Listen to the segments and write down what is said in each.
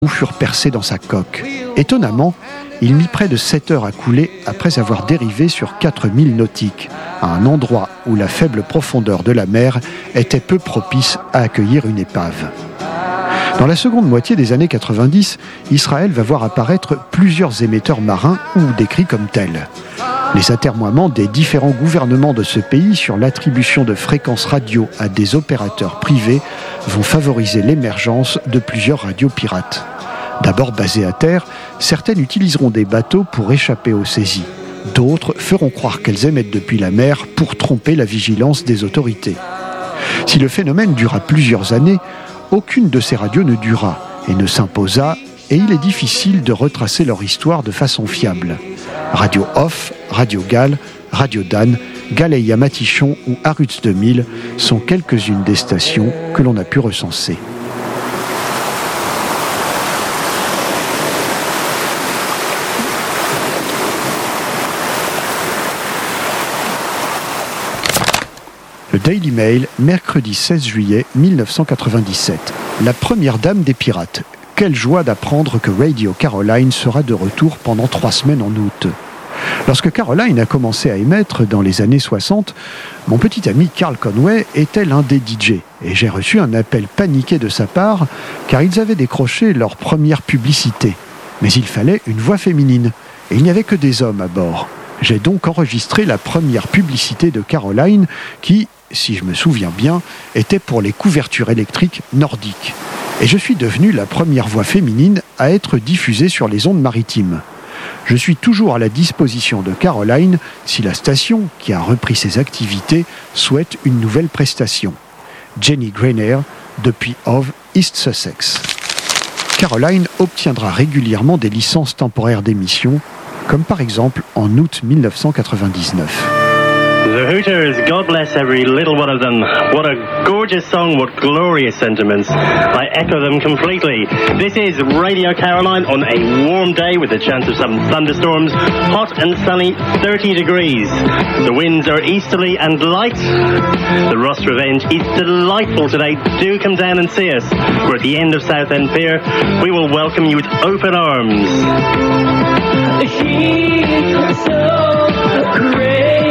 furent percés dans sa coque. Étonnamment, il mit près de 7 heures à couler après avoir dérivé sur 4000 nautiques, à un endroit où la faible profondeur de la mer était peu propice à accueillir une épave. Dans la seconde moitié des années 90, Israël va voir apparaître plusieurs émetteurs marins ou décrits comme tels. Les atermoiements des différents gouvernements de ce pays sur l'attribution de fréquences radio à des opérateurs privés vont favoriser l'émergence de plusieurs radios pirates. D'abord basées à terre, certaines utiliseront des bateaux pour échapper aux saisies. D'autres feront croire qu'elles émettent depuis la mer pour tromper la vigilance des autorités. Si le phénomène dura plusieurs années, aucune de ces radios ne dura et ne s'imposa, et il est difficile de retracer leur histoire de façon fiable. Radio Off, Radio Gal, Radio Dan, Galeïa Matichon ou Arutz 2000 sont quelques-unes des stations que l'on a pu recenser. Le Daily Mail, mercredi 16 juillet 1997. La première dame des pirates. Quelle joie d'apprendre que Radio Caroline sera de retour pendant 3 semaines en août. Lorsque Caroline a commencé à émettre dans les années 60, mon petit ami Carl Conway était l'un des DJ et j'ai reçu un appel paniqué de sa part car ils avaient décroché leur première publicité. Mais il fallait une voix féminine et il n'y avait que des hommes à bord. J'ai donc enregistré la première publicité de Caroline qui, si je me souviens bien, était pour les couvertures électriques nordiques. Et je suis devenu la première voix féminine à être diffusée sur les ondes maritimes. Je suis toujours à la disposition de Caroline si la station, qui a repris ses activités, souhaite une nouvelle prestation. Jenny Greiner, depuis Hove, East Sussex. Caroline obtiendra régulièrement des licences temporaires d'émission, comme par exemple en août 1999. The Hooters, God bless every little one of them. What a gorgeous song, what glorious sentiments. I echo them completely. This is Radio Caroline on a warm day with a chance of some thunderstorms. Hot and sunny, 30 degrees. The winds are easterly and light. The Ross Revenge is delightful today. Do come down and see us. We're at the end of Southend Pier. We will welcome you with open arms. She's so crazy.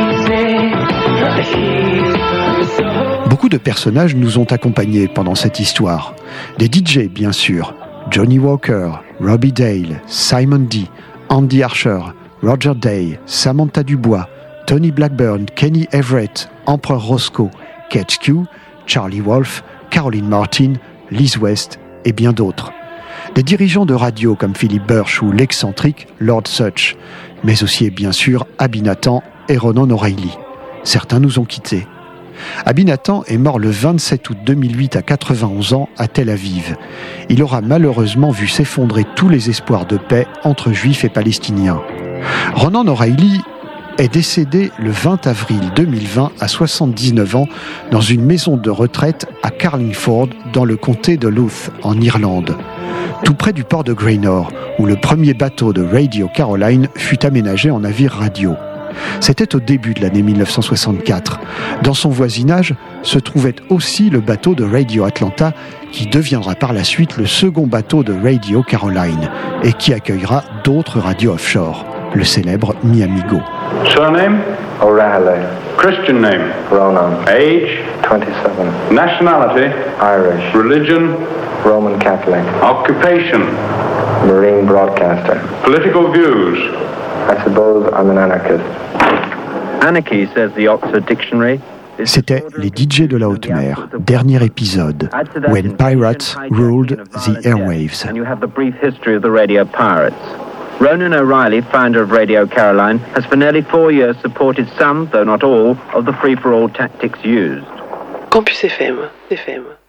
Beaucoup de personnages nous ont accompagnés pendant cette histoire. Des DJ, bien sûr. Johnny Walker, Robbie Dale, Simon D, Andy Archer, Roger Day, Samantha Dubois, Tony Blackburn, Kenny Everett, Empereur Roscoe, Ketch Q, Charlie Wolf, Caroline Martin, Liz West et bien d'autres. Des dirigeants de radio comme Philip Birch ou l'excentrique Lord Sutch, mais aussi et bien sûr Abby Nathan et Ronan O'Reilly. Certains nous ont quittés. Abby Nathan est mort le 27 août 2008 à 91 ans à Tel Aviv. Il aura malheureusement vu s'effondrer tous les espoirs de paix entre Juifs et Palestiniens. Ronan O'Reilly est décédé le 20 avril 2020 à 79 ans dans une maison de retraite à Carlingford dans le comté de Louth en Irlande, tout près du port de Graynor, où le premier bateau de Radio Caroline fut aménagé en navire radio. C'était au début de l'année 1964. Dans son voisinage se trouvait aussi le bateau de Radio Atlanta qui deviendra par la suite le second bateau de Radio Caroline et qui accueillera d'autres radios offshore, le célèbre Miami Go. Surname? O'Reilly. Christian name? Ronan. Age? 27. Nationality? Irish. Religion? Roman Catholic. Occupation? Marine broadcaster. Political views? I suppose I'm an anarchist. Anarchy, says the Oxford Dictionary. C'était les DJ de la haute mer, dernier épisode, When Pirates Ruled the Airwaves. And you have the brief history of the radio pirates. Ronan O'Reilly, founder of Radio Caroline, has for nearly 4 years supported some, though not all, of the free-for-all tactics used. Campus FM.